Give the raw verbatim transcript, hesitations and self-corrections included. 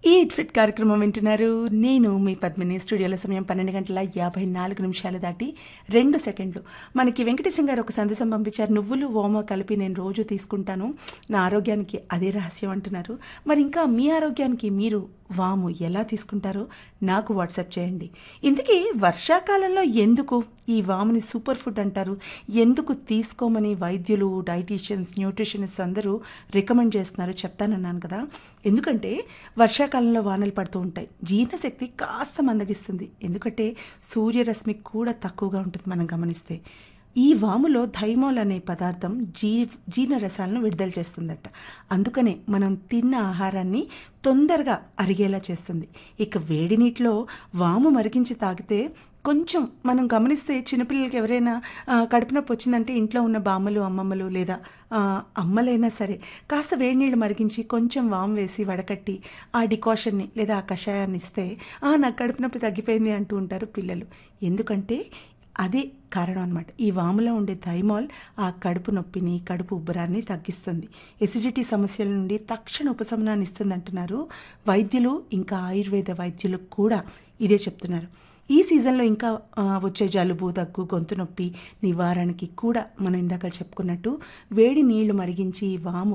ఈ ఫిట్ కార్యక్రమం వింటున్నారు. నేను మీ పద్మిని. స్టూడియోలో సమయం పన్నెండు గంటల యాభై నాలుగు నిమిషాలు దాటి రెండు సెకండ్లు. మనకి వెంకటేశం గారు ఒక సందేశం పంపించారు. నువ్వులు ఓమ కలిపి నేను రోజు తీసుకుంటాను, నా ఆరోగ్యానికి అదే రహస్యం అంటున్నారు. మరి ఇంకా మీ ఆరోగ్యానికి మీరు వాము ఎలా తీసుకుంటారో నాకు వాట్సాప్ చేయండి. ఇంతకీ వర్షాకాలంలో ఎందుకు ఈ వాముని సూపర్ ఫుడ్ అంటారు, ఎందుకు తీసుకోమని వైద్యులు, డైటీషియన్స్, న్యూట్రిషనిస్ట్ అందరూ రికమెండ్ చేస్తున్నారు చెప్తానన్నాను కదా. ఎందుకంటే వర్షాకాలంలో వానలు పడుతూ ఉంటాయి, జీర్ణశక్తి కాస్త మందగిస్తుంది. ఎందుకంటే సూర్యరశ్మి కూడా తక్కువగా ఉంటుంది మనం గమనిస్తే. ఈ వాములో థైమోల్ అనే పదార్థం జీ జీర్ణరసాలను విడుదల చేస్తుందట. అందుకనే మనం తిన్న ఆహారాన్ని తొందరగా అరిగేలా చేస్తుంది. ఇక వేడి నీటిలో వాము మరిగించి తాగితే కొంచెం మనం గమనిస్తే చిన్నపిల్లలకి ఎవరైనా కడుపు నొప్పి వచ్చిందంటే ఇంట్లో ఉన్న బామ్మలు, అమ్మమ్మలు లేదా అమ్మలైనా సరే కాస్త వేడి నీళ్ళు మరిగించి కొంచెం వాము వేసి వడకట్టి ఆ డికాషన్ని లేదా ఆ కషాయాన్ని ఇస్తే నాకు కడుపు నొప్పి తగ్గిపోయింది అంటూ ఉంటారు పిల్లలు. ఎందుకంటే అదే కారణం అనమాట. ఈ వాములో ఉండే థైమాల్ ఆ కడుపు నొప్పిని, కడుపు ఉబ్బరాన్ని తగ్గిస్తుంది. ఎసిడిటీ సమస్యల నుండి తక్షణ ఉపశమనాన్ని ఇస్తుంది అంటున్నారు వైద్యులు. ఇంకా ఆయుర్వేద వైద్యులు కూడా ఇదే చెప్తున్నారు. ఈ సీజన్లో ఇంకా వచ్చే జలుబు, దగ్గు, గొంతు నొప్పి నివారణకి కూడా మనం ఇందాక చెప్పుకున్నట్టు వేడి నీళ్లు మరిగించి వాము